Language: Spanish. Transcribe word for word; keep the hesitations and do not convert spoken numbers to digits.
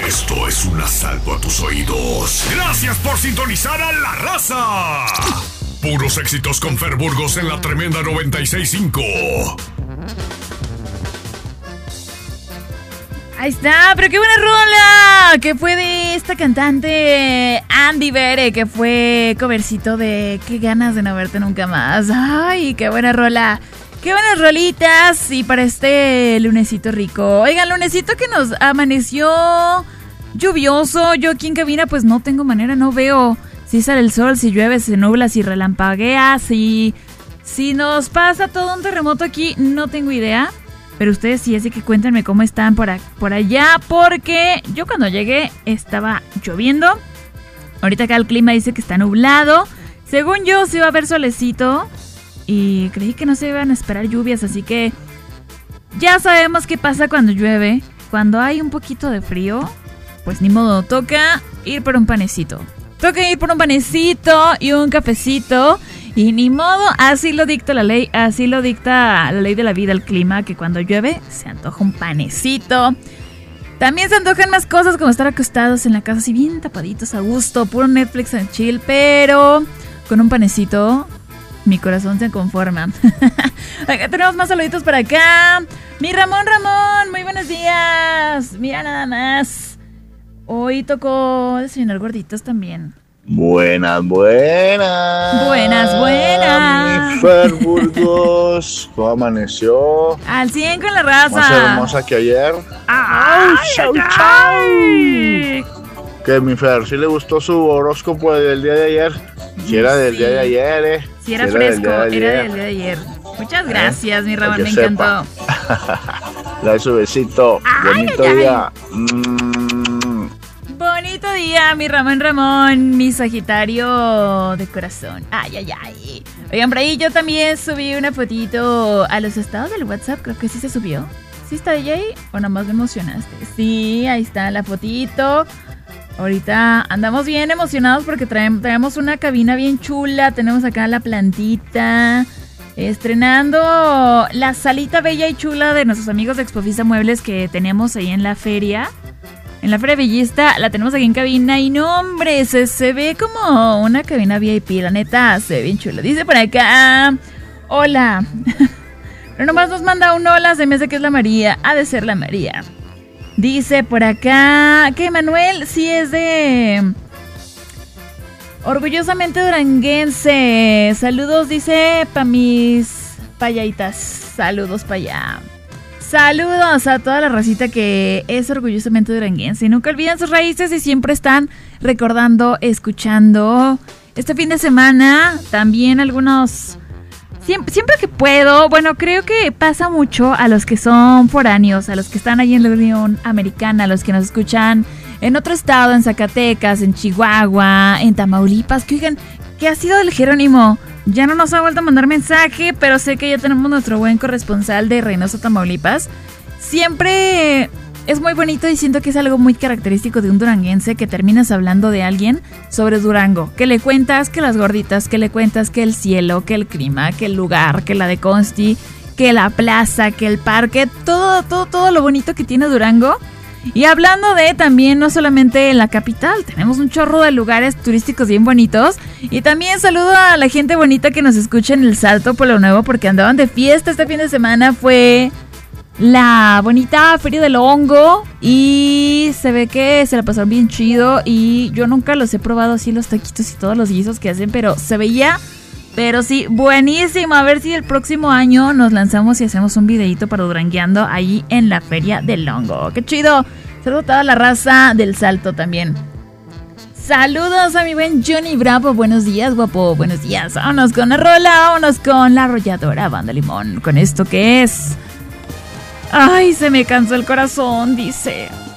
Esto es un asalto a tus oídos. Gracias por sintonizar a La Raza. Puros éxitos con Fer Burgos en la tremenda noventa y seis punto cinco. Ahí está, pero qué buena rola, que fue de esta cantante Andy Bere, que fue covercito de Qué ganas de no verte nunca más. Ay, qué buena rola, qué buenas rolitas, y para este lunesito rico. Oigan, lunesito que nos amaneció lluvioso. Yo aquí en cabina pues no tengo manera, no veo si sale el sol, si llueve, si nubla, si relampaguea, si, si nos pasa todo un terremoto aquí, no tengo idea. Pero ustedes sí, así que cuéntenme cómo están por, a, por allá, porque yo cuando llegué estaba lloviendo. Ahorita acá el clima dice que está nublado. Según yo, sí va a haber solecito. Y creí que no se iban a esperar lluvias, así que ya sabemos qué pasa cuando llueve. Cuando hay un poquito de frío, pues ni modo, toca ir por un panecito. Toca ir por un panecito y un cafecito. Y ni modo, así lo dicta la ley, así lo dicta la ley de la vida, el clima, que cuando llueve se antoja un panecito. También se antojan más cosas como estar acostados en la casa así bien tapaditos a gusto, puro Netflix and chill, pero con un panecito mi corazón se conforma. Acá tenemos más saluditos para acá. Mi Ramón Ramón, muy buenos días. Mira nada más. Hoy tocó desayunar gorditos también. Buenas, buenas. Buenas, buenas. Mi Fer Burgos, ¿cómo amaneció? Al cien con la raza. Más hermosa que ayer. ¡Ay, chau, ay! Que mi Fer, ¿sí le gustó su horóscopo del día de ayer? Si era del Sí. día de ayer, ¿eh? Si era Si fresco, era del día de era ayer. del día de ayer. Muchas gracias, ¿Eh? mi Ramón, Para me que encantó. sepa. Le doy su besito. Ay, Bonito ay, ay. día. Mm. Bonito día, mi Ramón Ramón, mi Sagitario de corazón. Ay, ay, ay. Oigan, por ahí yo también subí una fotito a los estados del WhatsApp. Creo que sí se subió. ¿Sí está D J? ¿O nomás me emocionaste? Sí, ahí está la fotito. Ahorita andamos bien emocionados porque traemos, traemos una cabina bien chula. Tenemos acá la plantita. Estrenando la salita bella y chula de nuestros amigos de Expofisa Muebles que tenemos ahí en la feria. En la Feria Bellista, la tenemos aquí en cabina y no, hombre, se, se ve como una cabina V I P, la neta, se ve bien chulo. Dice por acá, hola. Pero nomás nos manda un hola, se me hace que es la María, ha de ser la María. Dice por acá que Manuel sí es de orgullosamente duranguense. Saludos, dice, pa' mis payaitas. Saludos pa' allá. Saludos a toda la racita que es orgullosamente duranguense. Y nunca olviden sus raíces y siempre están recordando, escuchando. Este fin de semana también algunos... Siempre, siempre que puedo, bueno, creo que pasa mucho a los que son foráneos, a los que están ahí en la Unión Americana, a los que nos escuchan en otro estado, en Zacatecas, en Chihuahua, en Tamaulipas. Que oigan, ¿qué ha sido del Jerónimo? Ya no nos ha vuelto a mandar mensaje, pero sé que ya tenemos nuestro buen corresponsal de Reynosa, Tamaulipas. Siempre es muy bonito y siento que es algo muy característico de un duranguense que terminas hablando de alguien sobre Durango. Que le cuentas que las gorditas, que le cuentas que el cielo, que el clima, que el lugar, que la de Consti, que la plaza, que el parque, todo, todo, todo lo bonito que tiene Durango. Y hablando de también, no solamente en la capital, tenemos un chorro de lugares turísticos bien bonitos. Y también saludo a la gente bonita que nos escucha en El Salto, Pueblo Nuevo, porque andaban de fiesta este fin de semana. Fue la bonita Feria del Hongo y se ve que se la pasaron bien chido. Y yo nunca los he probado así, los taquitos y todos los guisos que hacen, pero se veía... Pero sí, buenísimo. A ver si el próximo año nos lanzamos y hacemos un videito para Durangueando ahí en la Feria del Hongo. ¡Qué chido! Saludos a toda la raza del Salto también. Saludos a mi buen Johnny Bravo. Buenos días, guapo. Buenos días. Vámonos con la rola. Vámonos con la arrolladora Banda Limón. Con esto que es... Ay, se me cansó el corazón, dice...